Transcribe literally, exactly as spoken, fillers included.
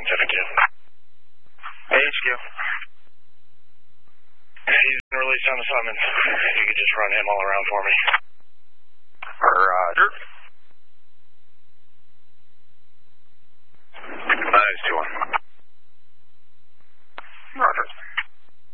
nine seven two. H Q. Hey, he's been released on the summons. If you could just run him all around for me.